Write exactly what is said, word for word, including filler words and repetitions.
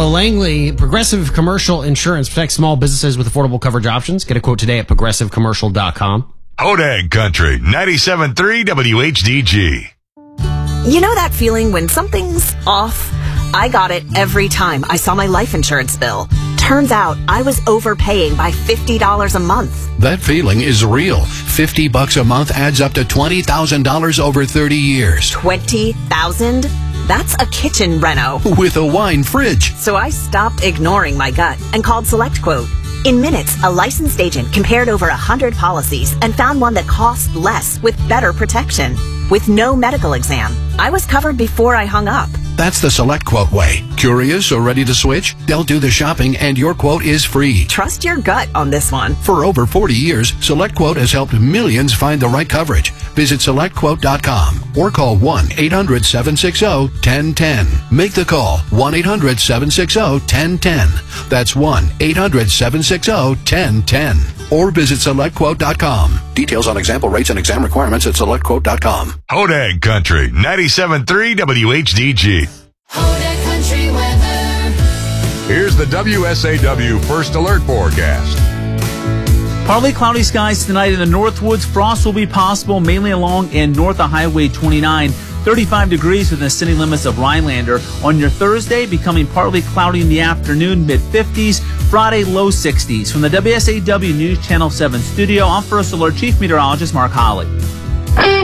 So Langley, Progressive Commercial Insurance protects small businesses with affordable coverage options. Get a quote today at progressive commercial dot com. Hodag Country, ninety-seven point three W H D G. You know that feeling when something's off? I got it every time I saw my life insurance bill. Turns out I was overpaying by fifty dollars a month. That feeling is real. fifty bucks a month adds up to twenty thousand dollars over thirty years. twenty thousand dollars? That's a kitchen reno. With a wine fridge. So I stopped ignoring my gut and called SelectQuote. In minutes, a licensed agent compared over one hundred policies and found one that cost less with better protection. With no medical exam. I was covered before I hung up. That's the SelectQuote way. Curious or ready to switch? They'll do the shopping and your quote is free. Trust your gut on this one. For over forty years, SelectQuote has helped millions find the right coverage. Visit select quote dot com or call one eight hundred seven six zero one zero one zero. Make the call, one eight hundred seven six zero one zero one zero. That's one eight hundred seven six zero one zero one zero. Or visit select quote dot com. Details on example rates and exam requirements at select quote dot com. Hodag Country, ninety-seven point three W H D G. Hodag Country weather. Here's the W S A W First Alert forecast. Partly cloudy skies tonight in the Northwoods. Frost will be possible mainly along and north of Highway twenty-nine. thirty-five degrees within the city limits of Rhinelander. On your Thursday, becoming partly cloudy in the afternoon, mid fifties. Friday, low sixties. From the W S A W News Channel seven studio, I'm First Alert Chief Meteorologist Mark Holly.